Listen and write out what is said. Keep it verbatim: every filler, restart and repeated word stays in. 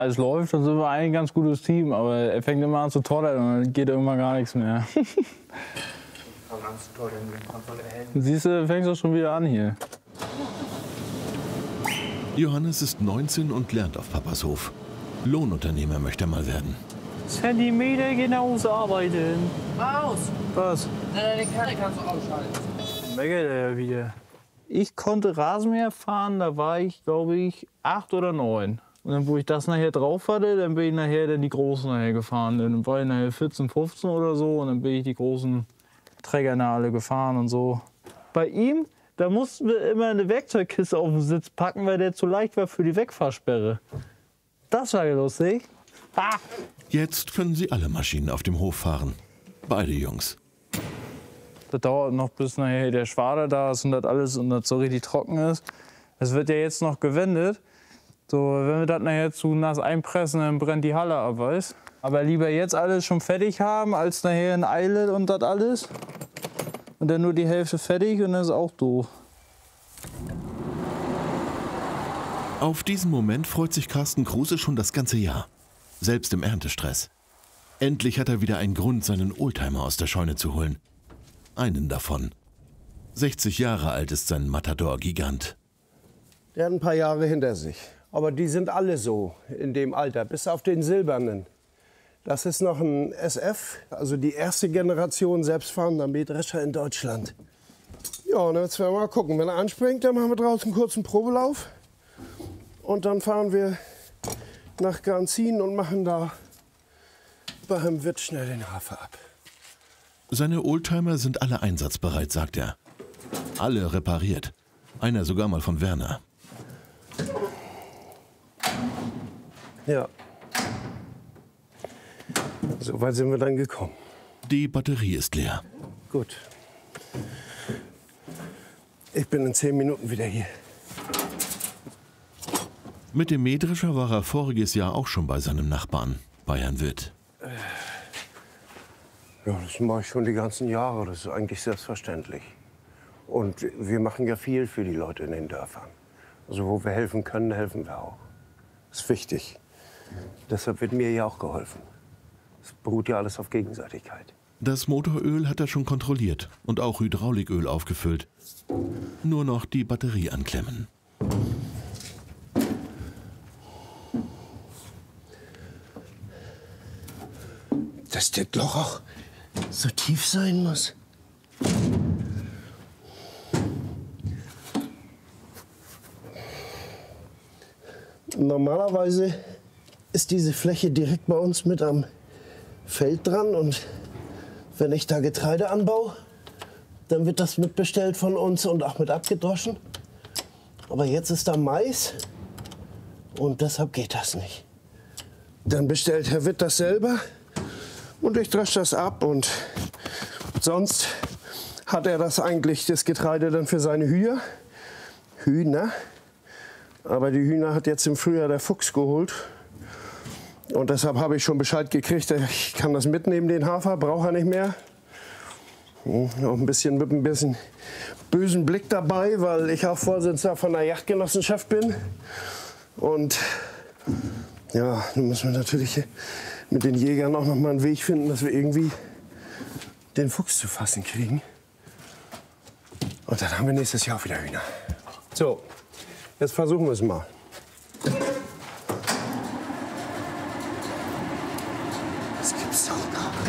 alles läuft, dann sind wir eigentlich ein ganz gutes Team. Aber er fängt immer an zu toddern und dann geht irgendwann gar nichts mehr. Siehst du, fängst du schon wieder an hier. Johannes ist neunzehn und lernt auf Papas Hof. Lohnunternehmer möchte er mal werden. Zentimeter genau arbeiten. Aus! Was? Äh, die Karte kannst du ausschalten. Meckert er wieder. Ich konnte Rasenmäher fahren, da war ich, glaube ich, acht oder neun. Und dann, wo ich das nachher drauf hatte, dann bin ich nachher dann die Großen nachher gefahren. Dann war ich nachher vierzehn, fünfzehn oder so und dann bin ich die großen Träger alle gefahren und so. Bei ihm, da mussten wir immer eine Werkzeugkiste auf den Sitz packen, weil der zu leicht war für die Wegfahrsperre. Das war ja lustig. Ah. Jetzt können sie alle Maschinen auf dem Hof fahren. Beide Jungs. Das dauert noch, bis nachher der Schwader da ist und das alles und das so richtig trocken ist. Es wird ja jetzt noch gewendet. So, wenn wir das nachher zu nass einpressen, dann brennt die Halle ab, weißt? Aber lieber jetzt alles schon fertig haben, als nachher in Eile und das alles. Und dann nur die Hälfte fertig und das ist auch doof. Auf diesen Moment freut sich Carsten Kruse schon das ganze Jahr. Selbst im Erntestress. Endlich hat er wieder einen Grund, seinen Oldtimer aus der Scheune zu holen. Einen davon. sechzig Jahre alt ist sein Matador-Gigant. Der hat ein paar Jahre hinter sich. Aber die sind alle so in dem Alter, bis auf den Silbernen. Das ist noch ein S F, also die erste Generation selbstfahrender Mähdrescher in Deutschland. Ja, und jetzt werden wir mal gucken. Wenn er anspringt, dann machen wir draußen einen kurzen Probelauf. Und dann fahren wir nach Ganzin und machen da beim Wirt schnell den Hafer ab. Seine Oldtimer sind alle einsatzbereit, sagt er. Alle repariert. Einer sogar mal von Werner. Ja. So weit sind wir dann gekommen. Die Batterie ist leer. Gut. Ich bin in zehn Minuten wieder hier. Mit dem Mähdrescher war er voriges Jahr auch schon bei seinem Nachbarn, bei Herrn Witt. Ja, das mache ich schon die ganzen Jahre. Das ist eigentlich selbstverständlich. Und wir machen ja viel für die Leute in den Dörfern. Also wo wir helfen können, helfen wir auch. Das ist wichtig. Deshalb wird mir ja auch geholfen. Es beruht ja alles auf Gegenseitigkeit. Das Motoröl hat er schon kontrolliert und auch Hydrauliköl aufgefüllt. Nur noch die Batterie anklemmen. Dass das Loch auch so tief sein muss. Normalerweise ist diese Fläche direkt bei uns mit am Feld dran und wenn ich da Getreide anbaue, dann wird das mitbestellt von uns und auch mit abgedroschen. Aber jetzt ist da Mais und deshalb geht das nicht. Dann bestellt Herr Witt das selber und ich dresche das ab und sonst hat er das eigentlich, das Getreide, dann für seine Hühner. Hühner. Aber die Hühner hat jetzt im Frühjahr der Fuchs geholt. Und deshalb habe ich schon Bescheid gekriegt, ich kann das mitnehmen, den Hafer, braucht er nicht mehr. Auch ein bisschen mit ein bisschen bösen Blick dabei, weil ich auch Vorsitzender von der Jagdgenossenschaft bin. Und ja, nun müssen wir natürlich mit den Jägern auch noch mal einen Weg finden, dass wir irgendwie den Fuchs zu fassen kriegen. Und dann haben wir nächstes Jahr auch wieder Hühner. So, jetzt versuchen wir es mal. Das gibt's doch gar nicht.